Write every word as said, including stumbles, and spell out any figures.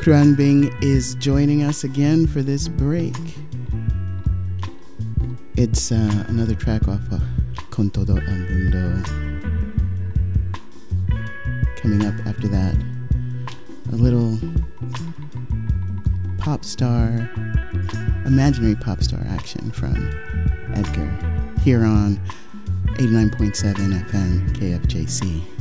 Kruangbing is joining us again for this break. It's uh, another track off of Con Todo El Mundo. Coming up after that, a little pop star, imaginary pop star action from Edgar here on eighty-nine point seven F M K F J C.